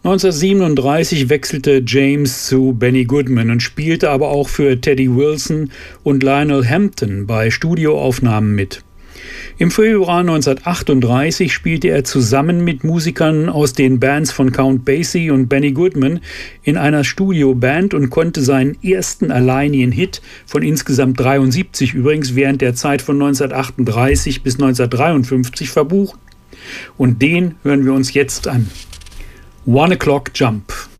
1937 wechselte James zu Benny Goodman und spielte aber auch für Teddy Wilson und Lionel Hampton bei Studioaufnahmen mit. Im Februar 1938 spielte er zusammen mit Musikern aus den Bands von Count Basie und Benny Goodman in einer Studioband und konnte seinen ersten alleinigen Hit von insgesamt 73 übrigens während der Zeit von 1938 bis 1953 verbuchen. Und den hören wir uns jetzt an. 1 O'Clock Jump.